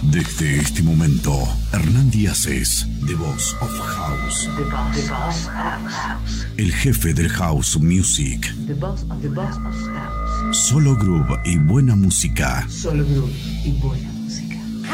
Desde este momento, Hernán Díaz es The Boss of House. The Boss of House. El jefe del House Music. The Boss of House. Solo groove y buena música. Solo groove y buena música.